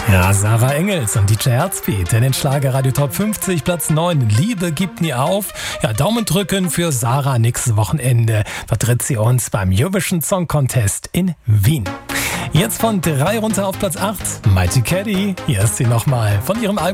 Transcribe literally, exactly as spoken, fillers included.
Ja, Sarah Engels und D J Herzbeat in den Schlagerradio Top fünfzig, Platz neun. Liebe gibt nie auf. Ja, Daumen drücken für Sarah nächstes Wochenende. Vertritt sie uns beim Eurovision Song Contest in Wien. Jetzt von drei runter auf Platz acht. Mighty Caddy. Hier ist sie nochmal von ihrem Album